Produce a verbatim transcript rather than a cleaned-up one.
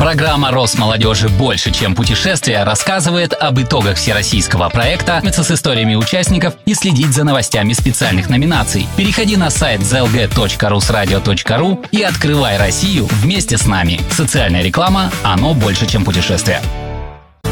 Программа «Росмолодежи. Больше, чем путешествия» рассказывает об итогах всероссийского проекта с историями участников и следить за новостями специальных номинаций. Переходи на сайт зэ эл гэ точка русрадио точка ру и открывай Россию вместе с нами. Социальная реклама «Оно больше, чем путешествие».